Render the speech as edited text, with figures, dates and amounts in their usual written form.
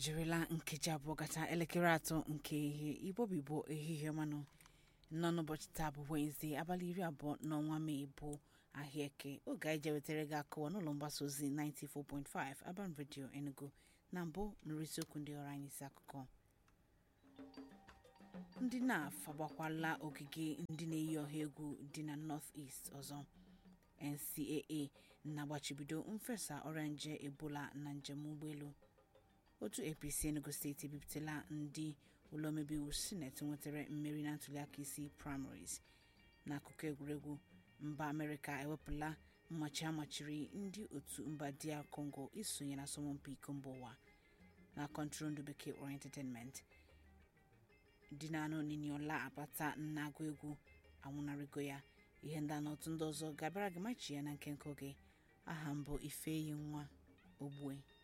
jirila nkeji abụọ gata elekere atọ nke ihe Igbo Bibo ehihie manụ nọ n'ụbọchị taa bụ Wednesday abalị 20 n'ọnwa Mee bụ Ahịaeke. Oge anyị jewetere gị akụwa n'ụlọ mgbasa ozi 94.5 Urban Radio Enugu na mbụ nụrụ isiokwu ndị ọrụ anyị isi akụkọ. Ndị NAF agbakwala ogige ndị na-eyi ọha egwu dị na North East ọzọ. NCAA na-agbachibido mfesa ọrịa nje Ebola na njem ụgbọelu. Otu APC Enugu steeti ebipụtala ndị ụlọ omebe iwu Senate nwetara mmeri na ntụliaka isi primaries. N'akụkọ egwuregwu, mba Amerịka ewepụla mmachi amachiri ndị otu mba DR Congo isonye na asọmpi iko mba ụwa. Na kọntrol ndụ bekee or entertainment, dị na-anụ Niniola Apata na-agụ egwu anwụnarịgo ya. Ihe ndị n'otu ndị ọzọ ga-abịara gị machi ya na nke oge. Aha mbụ Ifeyi Nwa Ogbue.